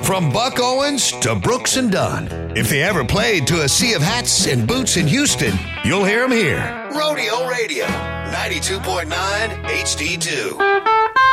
From Buck Owens to Brooks and Dunn. If they ever played to a sea of hats and boots in Houston, you'll hear them here. Rodeo Radio, 92.9 HD2.